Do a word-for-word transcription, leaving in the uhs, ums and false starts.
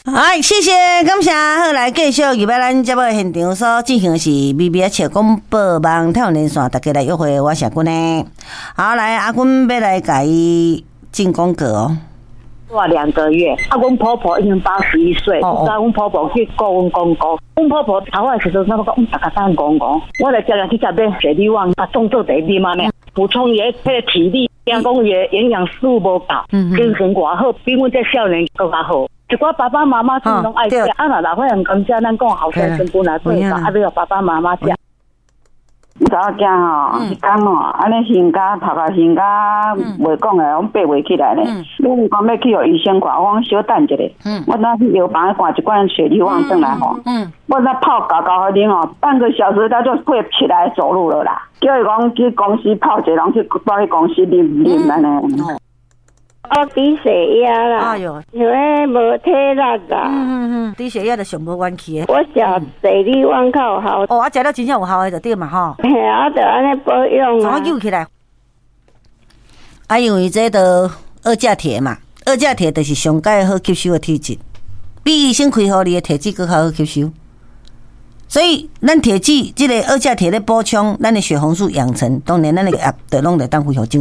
哎，谢谢，感谢。好，来继续，入来咱节目现场所进行的是 B B S 广播网跳连线，大家来约会，我是阿君呢。好，来阿君要来改进广告哦。 哇，两个月，啊，阮婆婆已经八十一岁，不知道阮婆婆去告阮公公，阮婆婆头发时阵，我讲，阮大家当公公，我来叫人去食点水利旺，把动作第一嘛呢，补充伊迄个体力，讲讲伊的营养素无够，精神偌好，比阮这少年更加好。一寡爸爸妈妈真拢爱食，啊，若老岁人讲食，咱讲后生生本来做到，啊，你要爸爸妈妈食。 查某囝吼，迄讲吼，安尼身家头壳身家袂讲诶，阮爬袂起来咧。你讲要去互医生看，我讲小等一下。我那去药房灌一罐雪梨旺转来吼。我那泡搞搞好啉吼，半个小时他就会起来走路了啦。叫伊讲去公司泡一个，人去带去公司啉啉安尼。 我低血压啦，哎呦，因为无体力啦。 嗯嗯嗯，低血压就上无元气的。 我食地理网较有效。 哦，啊，食了真正有效的就对嘛吼。 嘿，啊，就安尼保养啊。 怎么救起来？啊，因为这个二价铁嘛，二价铁就是上介好吸收的体质，比医生开互你的体质更好吸收。所以，咱铁质这个二价铁咧补充咱的血红素养成，当然咱的压就拢会当恢复正